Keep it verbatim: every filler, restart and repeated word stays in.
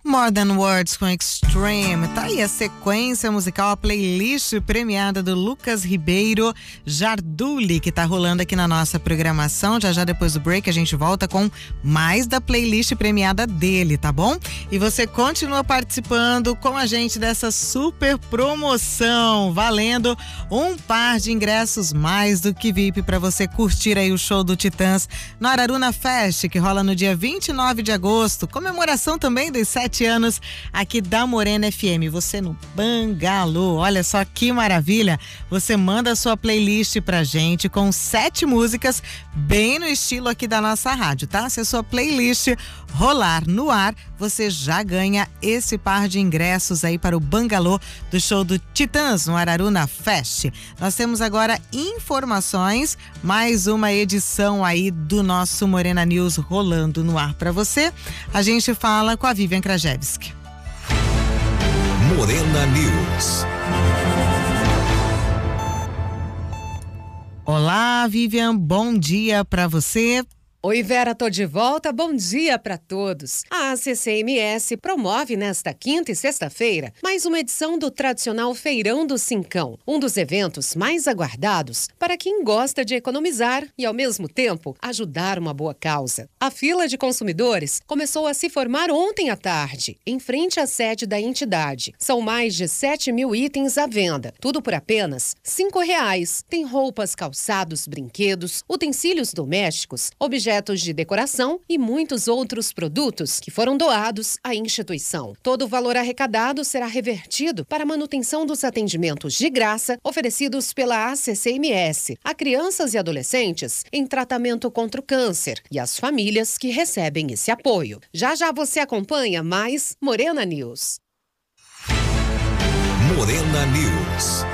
More Than Words com Extreme. Tá aí a sequência musical, a playlist premiada do Lucas Ribeiro Jarduli, que tá rolando aqui na nossa programação. Já já depois do break a gente volta com mais da playlist premiada dele, tá bom? E você continua participando com a gente dessa super promoção, valendo um par de ingressos mais do que V I P para você curtir aí o show do Titãs no Araruna Fest, que rola no dia vinte e nove de agosto. Comemoração também dos sete anos aqui da Morena F M. Você no Bangalô, olha só que maravilha. Você manda a sua playlist pra gente com sete músicas bem no estilo aqui da nossa rádio, tá? Se a sua playlist rolar no ar, você já ganha esse par de ingressos aí para o Bangalô do show do Titãs no Araruna Fest. Nós temos agora informações, mais uma edição aí do nosso Morena News rolando no ar para você. A gente fala com a Vivian Krajewski. Morena News. Olá, Vivian, bom dia para você. Oi, Vera, tô de volta. Bom dia para todos. A A C C M S promove nesta quinta e sexta-feira mais uma edição do tradicional Feirão do Cincão, um dos eventos mais aguardados para quem gosta de economizar e, ao mesmo tempo, ajudar uma boa causa. A fila de consumidores começou a se formar ontem à tarde, em frente à sede da entidade. São mais de sete mil itens à venda, tudo por apenas cinco reais. Tem roupas, calçados, brinquedos, utensílios domésticos, objetos de decoração e muitos outros produtos que foram doados à instituição. Todo o valor arrecadado será revertido para a manutenção dos atendimentos de graça oferecidos pela A C C M S a crianças e adolescentes em tratamento contra o câncer e as famílias que recebem esse apoio. Já já você acompanha mais Morena News. Morena News.